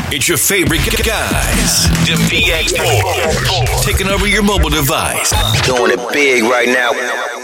It's your favorite guys. The PA4. Taking over your mobile device. Doing it big right now.